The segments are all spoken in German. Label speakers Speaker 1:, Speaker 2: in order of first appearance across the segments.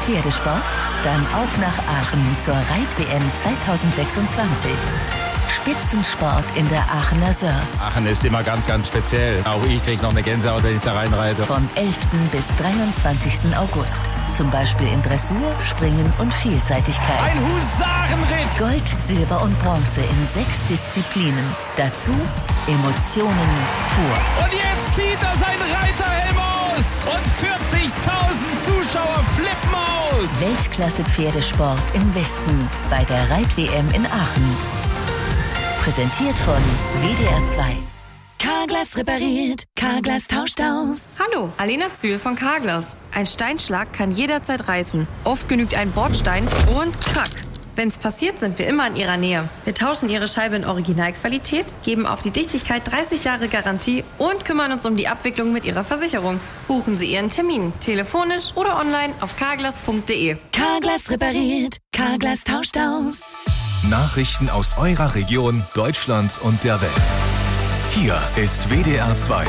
Speaker 1: Pferdesport? Dann auf nach Aachen zur Reit-WM 2026. Spitzensport in der Aachener Sörs.
Speaker 2: Aachen ist immer ganz, ganz speziell. Auch ich kriege noch eine Gänsehaut, wenn ich da reinreite.
Speaker 1: Vom 11. bis 23. August. Zum Beispiel in Dressur, Springen und Vielseitigkeit.
Speaker 3: Ein Husarenritt!
Speaker 1: Gold, Silber und Bronze in 6 Disziplinen. Dazu Emotionen pur.
Speaker 3: Und jetzt zieht er sein Reiterhelm aus! Und 40.000 Zuschauer flippen aus!
Speaker 1: Weltklasse-Pferdesport im Westen bei der Reit-WM in Aachen. Präsentiert von WDR 2.
Speaker 4: Carglass repariert, Carglass tauscht aus.
Speaker 5: Hallo, Alena Zühl von Carglass. Ein Steinschlag kann jederzeit reißen. Oft genügt ein Bordstein und krack. Wenn's passiert, sind wir immer in Ihrer Nähe. Wir tauschen Ihre Scheibe in Originalqualität, geben auf die Dichtigkeit 30 Jahre Garantie und kümmern uns um die Abwicklung mit Ihrer Versicherung. Buchen Sie Ihren Termin, telefonisch oder online auf carglass.de.
Speaker 4: Carglass repariert, Carglass tauscht aus.
Speaker 6: Nachrichten aus eurer Region, Deutschland und der Welt. Hier ist WDR 2.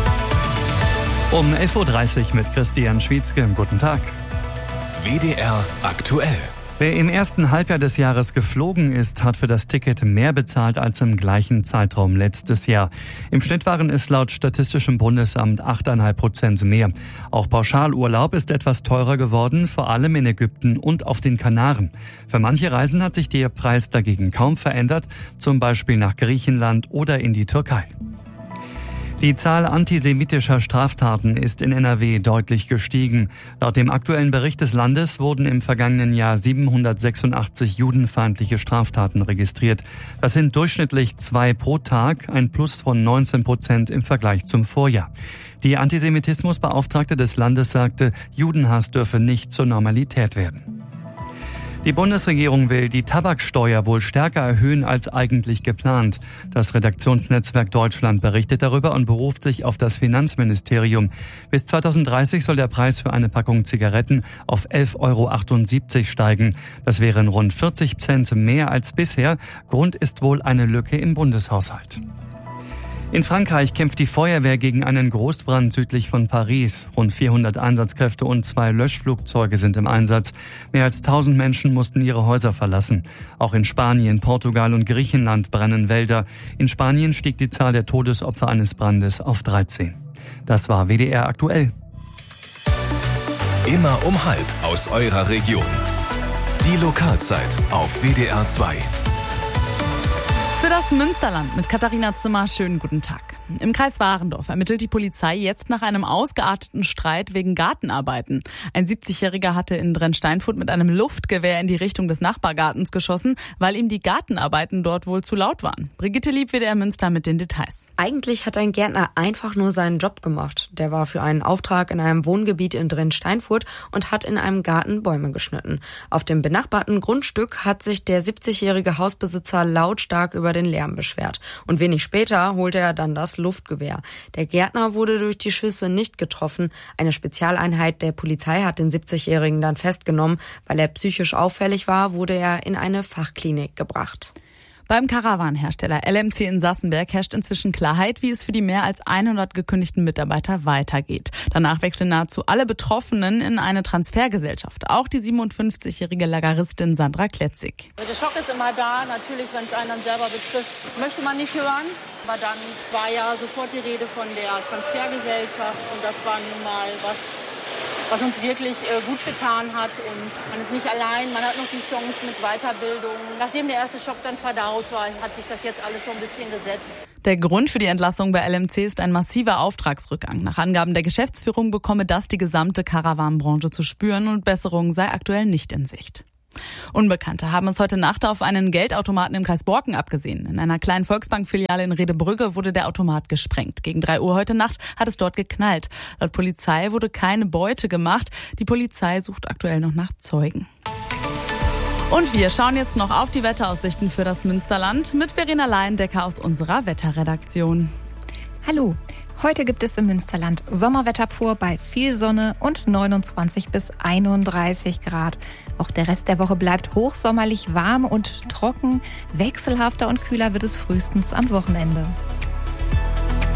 Speaker 7: Um 11.30 Uhr mit Christian Schwietzke. Guten Tag.
Speaker 6: WDR aktuell.
Speaker 7: Wer im ersten Halbjahr des Jahres geflogen ist, hat für das Ticket mehr bezahlt als im gleichen Zeitraum letztes Jahr. Im Schnitt waren es laut Statistischem Bundesamt 8,5% mehr. Auch Pauschalurlaub ist etwas teurer geworden, vor allem in Ägypten und auf den Kanaren. Für manche Reisen hat sich der Preis dagegen kaum verändert, zum Beispiel nach Griechenland oder in die Türkei. Die Zahl antisemitischer Straftaten ist in NRW deutlich gestiegen. Laut dem aktuellen Bericht des Landes wurden im vergangenen Jahr 786 judenfeindliche Straftaten registriert. Das sind durchschnittlich 2 pro Tag, ein Plus von 19% im Vergleich zum Vorjahr. Die Antisemitismusbeauftragte des Landes sagte, Judenhass dürfe nicht zur Normalität werden. Die Bundesregierung will die Tabaksteuer wohl stärker erhöhen als eigentlich geplant. Das Redaktionsnetzwerk Deutschland berichtet darüber und beruft sich auf das Finanzministerium. Bis 2030 soll der Preis für eine Packung Zigaretten auf 11,78 € steigen. Das wären rund 40 Cent mehr als bisher. Grund ist wohl eine Lücke im Bundeshaushalt. In Frankreich kämpft die Feuerwehr gegen einen Großbrand südlich von Paris. Rund 400 Einsatzkräfte und 2 Löschflugzeuge sind im Einsatz. Mehr als 1000 Menschen mussten ihre Häuser verlassen. Auch in Spanien, Portugal und Griechenland brennen Wälder. In Spanien stieg die Zahl der Todesopfer eines Brandes auf 13. Das war WDR aktuell.
Speaker 6: Immer um 12:30 aus eurer Region. Die Lokalzeit auf WDR 2.
Speaker 8: Für das Münsterland mit Katharina Zimmer, schönen guten Tag. Im Kreis Warendorf ermittelt die Polizei jetzt nach einem ausgearteten Streit wegen Gartenarbeiten. Ein 70-Jähriger hatte in Drensteinfurt mit einem Luftgewehr in die Richtung des Nachbargartens geschossen, weil ihm die Gartenarbeiten dort wohl zu laut waren. Brigitte Lieb, WDR Münster mit den Details.
Speaker 9: Eigentlich hat ein Gärtner einfach nur seinen Job gemacht. Der war für einen Auftrag in einem Wohngebiet in Drensteinfurt und hat in einem Garten Bäume geschnitten. Auf dem benachbarten Grundstück hat sich der 70-jährige Hausbesitzer lautstark über den Lärm beschwert. Und wenig später holte er dann das Luftgewehr. Der Gärtner wurde durch die Schüsse nicht getroffen. Eine Spezialeinheit der Polizei hat den 70-Jährigen dann festgenommen. Weil er psychisch auffällig war, wurde er in eine Fachklinik gebracht.
Speaker 8: Beim Karawanenhersteller LMC in Sassenberg herrscht inzwischen Klarheit, wie es für die mehr als 100 gekündigten Mitarbeiter weitergeht. Danach wechseln nahezu alle Betroffenen in eine Transfergesellschaft. Auch die 57-jährige Lageristin Sandra Kletzig.
Speaker 10: Der Schock ist immer da, natürlich, wenn es einen dann selber betrifft, möchte man nicht hören. Aber dann war ja sofort die Rede von der Transfergesellschaft und das war nun mal was uns wirklich gut getan hat. Und man ist nicht allein, man hat noch die Chance mit Weiterbildung. Nachdem der erste Schock dann verdaut war, hat sich das jetzt alles so ein bisschen gesetzt.
Speaker 8: Der Grund für die Entlassung bei LMC ist ein massiver Auftragsrückgang. Nach Angaben der Geschäftsführung bekomme das die gesamte Karawanenbranche zu spüren und Besserung sei aktuell nicht in Sicht. Unbekannte haben es heute Nacht auf einen Geldautomaten im Kreis Borken abgesehen. In einer kleinen Volksbank-Filiale in Redebrügge wurde der Automat gesprengt. Gegen 3 Uhr heute Nacht hat es dort geknallt. Laut Polizei wurde keine Beute gemacht. Die Polizei sucht aktuell noch nach Zeugen. Und wir schauen jetzt noch auf die Wetteraussichten für das Münsterland mit Verena Laiendecker aus unserer Wetterredaktion.
Speaker 11: Hallo. Heute gibt es im Münsterland Sommerwetter pur bei viel Sonne und 29 bis 31 Grad. Auch der Rest der Woche bleibt hochsommerlich warm und trocken. Wechselhafter und kühler wird es frühestens am Wochenende.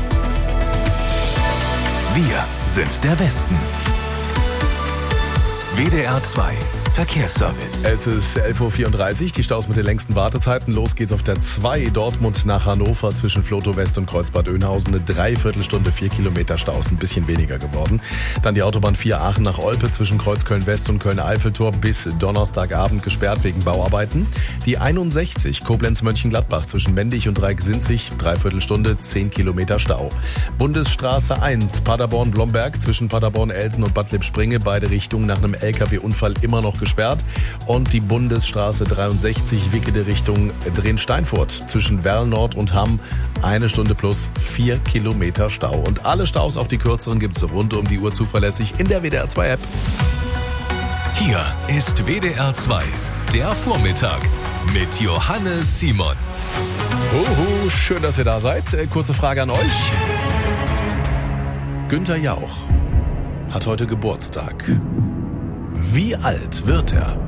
Speaker 6: Wir sind der Westen. WDR 2 Verkehrsservice.
Speaker 12: Es ist 11.34 Uhr, die Staus mit den längsten Wartezeiten. Los geht's auf der 2 Dortmund nach Hannover zwischen Flotow West und Kreuzbad Oeynhausen. Eine Dreiviertelstunde, 4 Kilometer Staus, ein bisschen weniger geworden. Dann die Autobahn 4 Aachen nach Olpe zwischen Kreuzköln West und Köln-Eiffeltor bis Donnerstagabend gesperrt wegen Bauarbeiten. Die 61 Koblenz-Mönchengladbach zwischen Mendig und Dreieck-Sinzig, Dreiviertelstunde, 10 Kilometer Stau. Bundesstraße 1 Paderborn-Blomberg zwischen Paderborn-Elsen und Bad Lippspringe, beide Richtungen nach einem LKW-Unfall immer noch gesperrt. Und die Bundesstraße 63 Wickede Richtung Drehn-Steinfurt zwischen Werl Nord und Hamm, 1 Stunde plus 4 Kilometer Stau. Und alle Staus, auch die kürzeren, gibt's rund um die Uhr zuverlässig in der WDR 2 App.
Speaker 6: Hier ist WDR 2, der Vormittag mit Johannes Simon.
Speaker 12: Schön, dass ihr da seid. Kurze Frage an euch. Günther Jauch hat heute Geburtstag. Wie alt wird er?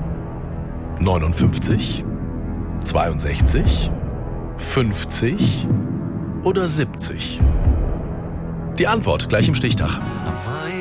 Speaker 12: 59? 62? 50? Oder 70? Die Antwort gleich im Stichtag.